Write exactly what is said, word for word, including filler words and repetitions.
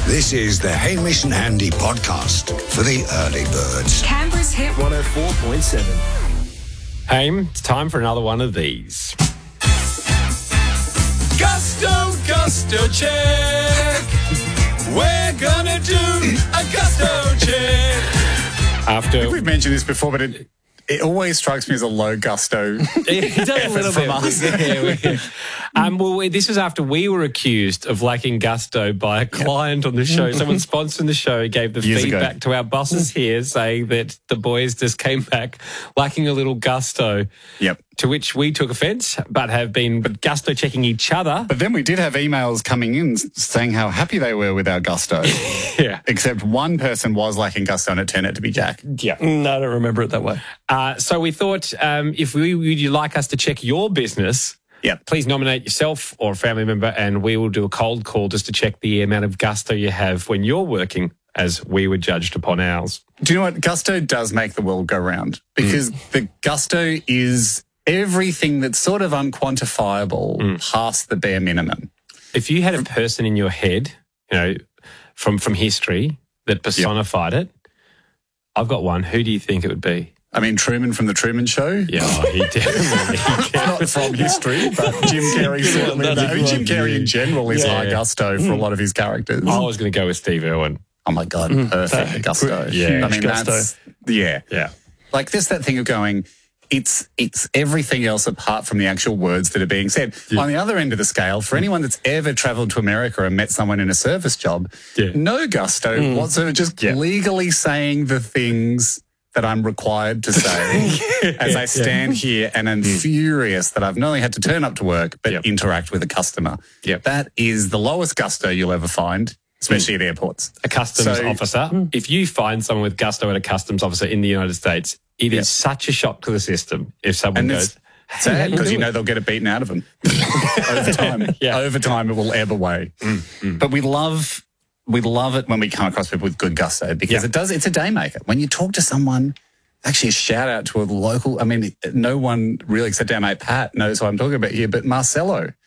This is the Hamish and Andy podcast for the early birds. Canberra's Hit one oh four point seven. Haim, it's time for another one of these. Gusto, gusto check. We're gonna do a gusto check. After We've mentioned this before, but it it always strikes me as a low gusto. it does a little from bit. us. Yeah, we- um, well, this was after we were accused of lacking gusto by a client on the show. Someone sponsoring the show gave the Years ago. feedback to our bosses here, saying that the boys just came back lacking a little gusto. Yep. To which we took offence, but have been gusto checking each other. But then we did have emails coming in saying how happy they were with our gusto. Yeah. Except one person was lacking gusto and it turned out to be Jack. Yeah. No, I don't remember it that way. Uh, so we thought um, if we, would you like us to check your business, Yep. please nominate yourself or a family member and we will do a cold call just to check the amount of gusto you have when you're working as we were judged upon ours. Do you know what? Gusto does make the world go round because the gusto is everything that's sort of unquantifiable past the bare minimum. If you had a person in your head, you know, from, from history that personified it, I've got one. Who do you think it would be? I mean, Truman from The Truman Show. Yeah, oh, he definitely. he Not from history, but Jim Carrey certainly. That's a I mean, good Jim one, Carrey yeah. in general is Yeah. high gusto for a lot of his characters. I was going to go with Steve Irwin. Oh my God, perfect gusto. Yeah. I mean, Huge gusto. that's, yeah. Yeah. Like there's that thing of going, it's it's everything else apart from the actual words that are being said. On the other end of the scale, for anyone that's ever travelled to America and met someone in a service job, Yeah. no gusto whatsoever, just Yeah. legally saying the things that I'm required to say as I stand here and am furious that I've not only had to turn up to work, but Yep. interact with a customer. Yep. That is the lowest gusto you'll ever find, especially at airports. A customs So- officer. If you find someone with gusto at a customs officer in the United States, it Yeah. is such a shock to the system if someone And goes, it's sad because you know they'll get it beaten out of them over time. Yeah. Over time, it will ebb away. But we love we love it when we come across people with good gusto because Yeah. it does. It's a day maker. When you talk to someone, actually a shout out to a local. I mean, no one really except our mate Pat knows who I'm talking about here, but Marcelo.